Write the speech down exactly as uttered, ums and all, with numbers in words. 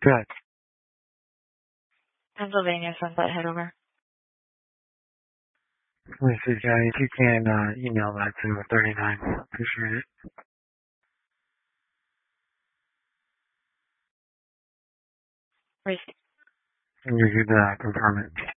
Good. Pennsylvania Sunset, head over. Let's see, Johnny, if you can uh, email that to thirty-nine. Appreciate it. Receive. And you could uh, confirm it.